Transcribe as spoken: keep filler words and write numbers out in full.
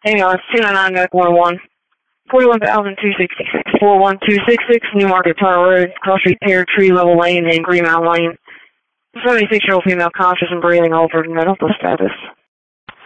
Hang on, it's two nine nine Medical one oh one. forty-one thousand two hundred sixty-six. four one two six six, New Market Tunnel Road, Cross Street, Pear Tree Level Lane, and Green Mountain Lane. seventy-six-year-old female conscious and breathing, altered medical status.